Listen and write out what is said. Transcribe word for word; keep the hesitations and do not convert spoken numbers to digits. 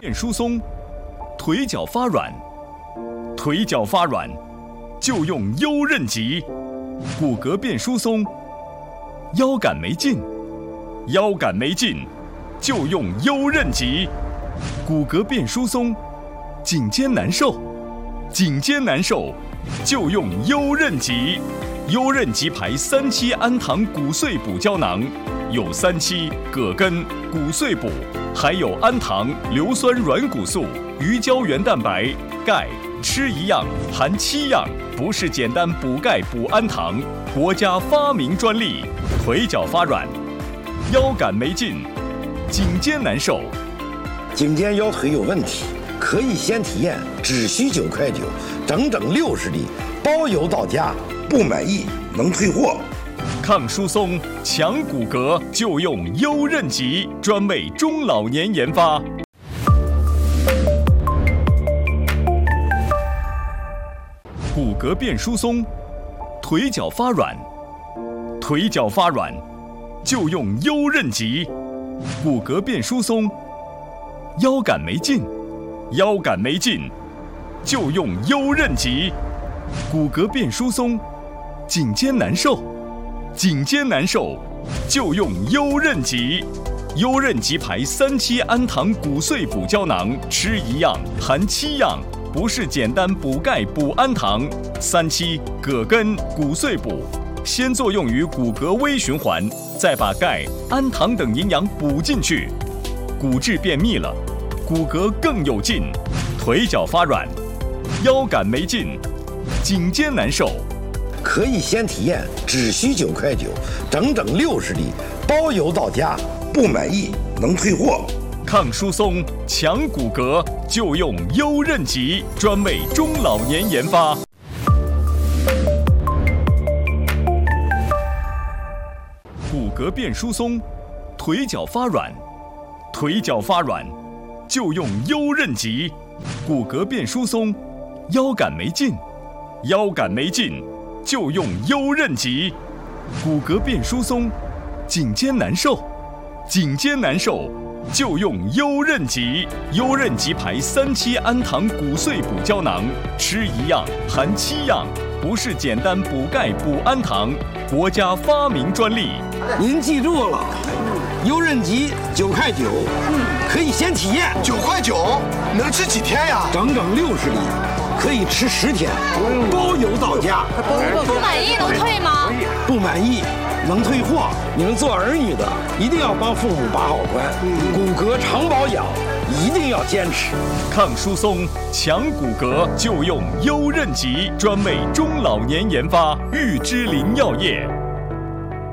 变疏松，腿脚发软，腿脚发软就用优韧极；骨骼变疏松，腰杆没劲，腰杆没劲就用优韧极；骨骼变疏松，颈肩难受，颈肩难受就用优韧极。优韧极牌三七氨糖骨碎补胶囊，有三七、葛根、骨碎补，还有氨糖、硫酸软骨素、鱼胶原蛋白、钙，吃一样含七样，不是简单补钙补氨糖，国家发明专利。腿脚发软，腰杆没劲，颈肩难受， 颈肩腰腿有问题，可以先体验，只需九块九，整整六十粒，包邮到家，不满意能退货。 抗疏松、强骨骼就用优韧极，专为中老年研发。骨骼变疏松，腿脚发软，腿脚发软就用优韧极；骨骼变疏松，腰杆没劲，腰杆没劲就用优韧极；骨骼变疏松，颈肩难受，颈肩难受就用优韧极。优韧极牌三七氨糖骨碎补胶囊，吃一样含七样，不是简单补钙补氨糖。三七、葛根、骨碎补，先作用于骨骼微循环，再把钙、氨糖等营养补进去，骨质变密了，骨骼更有劲。腿脚发软，腰杆没劲，颈肩难受， 可以先体验，只需九块九，整整六十粒，包邮到家，不满意能退货。 抗疏松、强骨骼就用优韧极，专为中老年研发。骨骼变疏松，腿脚发软，腿脚发软就用优韧极；骨骼变疏松，腰杆没劲，腰杆没劲就用优韧极；骨骼变疏松，颈肩难受，颈肩难受就用优韧极。优韧极牌三七氨糖骨碎补胶囊，吃一样含七样，不是简单补钙补氨糖，国家发明专利。 您记住了，优韧极九块九，可以先体验。 九块九能吃几天呀？ 整整六十粒，可以吃十天，包邮到家。 不满意能退吗？ 不满意能退货。你们做儿女的一定要帮父母把好关，骨骼常保养一定要坚持。 抗疏松、强骨骼就用优韧极，专为中老年研发。玉芝林药业。